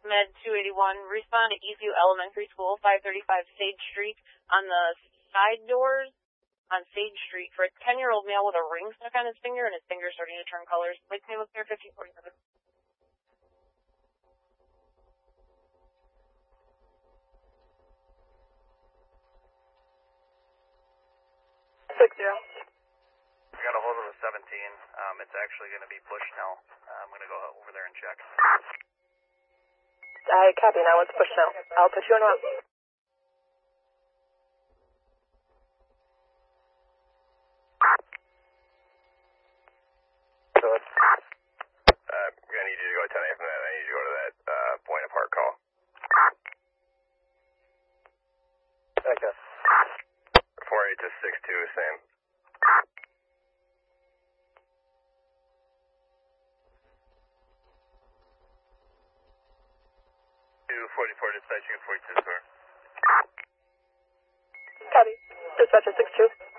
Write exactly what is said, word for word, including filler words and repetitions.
Med two eighty-one, respond to Eastview Elementary School, five thirty-five Sage Street, on the side doors on Sage Street for a ten-year-old male with a ring stuck on his finger and his finger starting to turn colors. Please name up there, fifteen forty-seven. Six zero. We got a hold of the seventeen. Um, it's actually going to be pushed now. Uh, I'm going to go over there and check. I copy now. Let's push now. I'll put you on route. So, uh, I'm going to need you to go ten A from that. I need you to go to that uh, point of heart call. Okay. four eight to six two, same. forty-four, dispatch, forty-two, sir. Copy. Dispatcher six two.